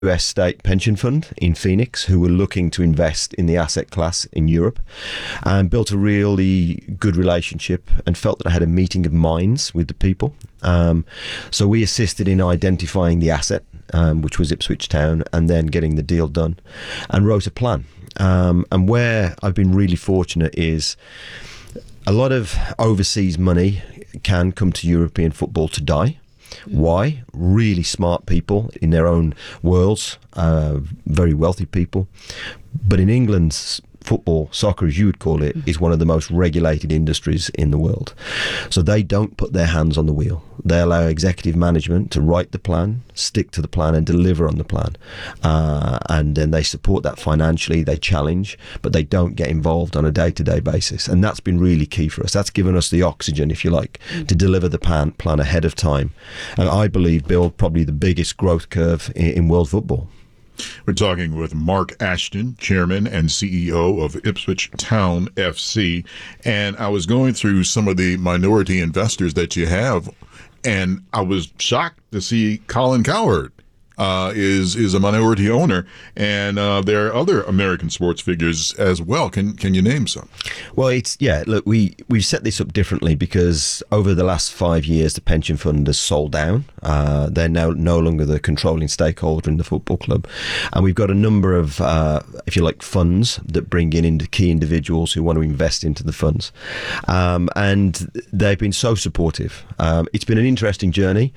US state pension fund in Phoenix who were looking to invest in the asset class in Europe, and built a really good relationship and felt that I had a meeting of minds with the people. So we assisted in identifying the asset, which was Ipswich Town, and then getting the deal done and wrote a plan. And where I've been really fortunate is a lot of overseas money can come to European football to die. Why? Really smart people in their own worlds, very wealthy people. But in England's football, soccer as you would call it, is one of the most regulated industries in the world. So they don't put their hands on the wheel. They allow executive management to write the plan, stick to the plan and deliver on the plan. And then they support that financially, they challenge, but they don't get involved on a day-to-day basis. And that's been really key for us. That's given us the oxygen, if you like, to deliver the plan ahead of time. And I believe build probably the biggest growth curve in world football. We're talking with Mark Ashton, Chairman and CEO of Ipswich Town FC. And I was going through some of the minority investors that you have, and I was shocked to see Colin Cowherd is a minority owner, and there are other American sports figures as well. Can you name some? Well, look, we've set this up differently because over the last 5 years, the pension fund has sold down. They're now no longer the controlling stakeholder in the football club. And we've got a number of, if you like, funds that bring in key individuals who want to invest into the funds. And they've been so supportive. It's been an interesting journey.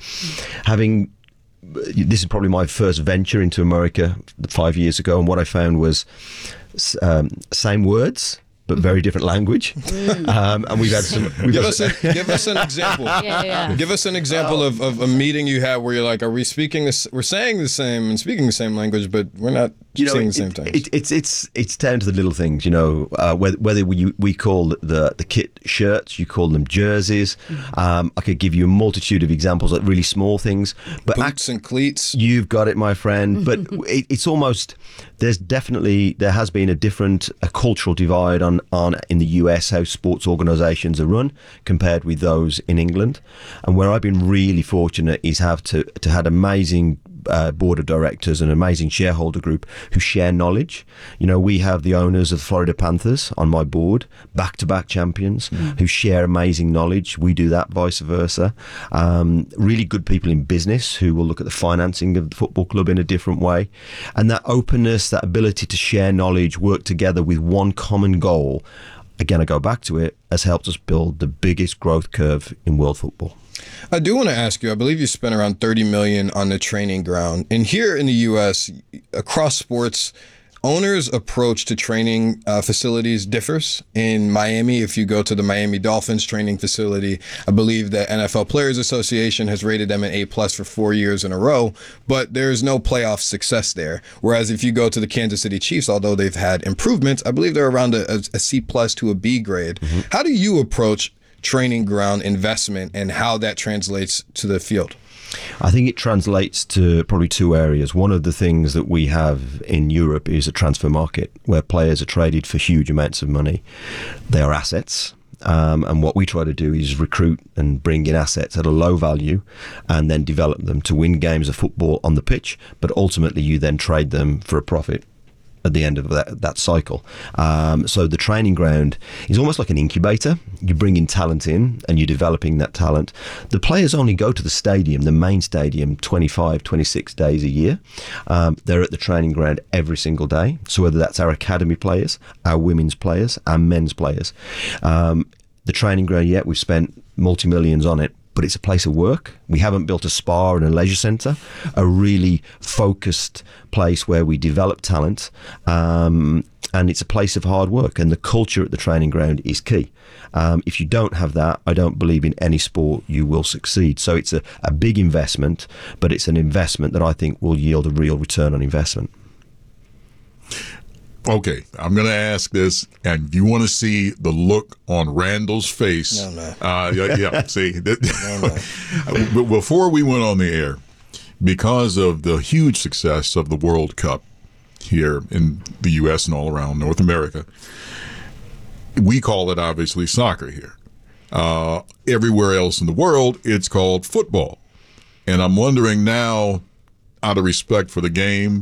This is probably my first venture into America 5 years ago, and what I found was same words but very different language. And we've had some. Give us an example. Yeah. Give us an example of a meeting you had where you're like, are we speaking this? We're saying the same and speaking the same language, but we're not saying the same thing. It's down to the little things, whether we call the kit shirts, you call them jerseys. I could give you a multitude of examples, like really small things. But boots and cleats. You've got it, my friend. But it's almost, there has been a cultural divide on in the US how sports organisations are run compared with those in England. And where I've been really fortunate is to had amazing board of directors and amazing shareholder group who share knowledge. We have the owners of the Florida Panthers on my board, back-to-back champions, who share amazing knowledge. We do that, vice versa. Really good people in business who will look at the financing of the football club in a different way. And that openness, that ability to share knowledge, work together with one common goal, again, I go back to it, has helped us build the biggest growth curve in world football. I do want to ask you, I believe you spent around $30 million on the training ground. And here in the U.S., across sports, owners' approach to training facilities differs. In Miami, if you go to the Miami Dolphins training facility, I believe the NFL Players Association has rated them an A+ for 4 years in a row, but there is no playoff success there. Whereas if you go to the Kansas City Chiefs, although they've had improvements, I believe they're around a C+ to a B grade. How do you approach training ground investment and how that translates to the field? I think it translates to probably two areas. One of the things that we have in Europe is a transfer market where players are traded for huge amounts of money. They are assets. And what we try to do is recruit and bring in assets at a low value and then develop them to win games of football on the pitch. But ultimately, you then trade them for a profit at the end of that cycle. So the training ground is almost like an incubator. You bring in talent in and you're developing that talent. The players only go to the stadium, the main stadium, 25, 26 days a year. They're at the training ground every single day. So whether that's our academy players, our women's players, our men's players. The training ground, we've spent multi-millions on it, but it's a place of work. We haven't built a spa and a leisure centre, a really focused place where we develop talent, and it's a place of hard work, and the culture at the training ground is key. If you don't have that, I don't believe in any sport you will succeed. So it's a big investment, but it's an investment that I think will yield a real return on investment. Okay, I'm going to ask this, and you want to see the look on Randall's face. No. See. But before we went on the air, because of the huge success of the World Cup here in the U.S. and all around North America, we call it obviously soccer here. Everywhere else in the world, it's called football. And I'm wondering now, out of respect for the game,